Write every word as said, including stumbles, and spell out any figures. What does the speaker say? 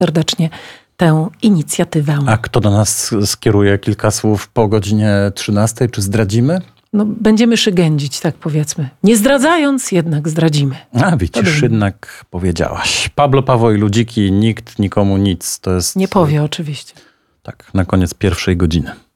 serdecznie tę inicjatywę. A kto do nas skieruje kilka słów po godzinie trzynastej? Czy zdradzimy? No, będziemy szygędzić, tak powiedzmy. Nie zdradzając, jednak zdradzimy. A widzisz, jednak powiedziałaś. Pablo, Paweł i Ludziki, nikt nikomu nic. To jest... Nie powie oczywiście. Tak, na koniec pierwszej godziny.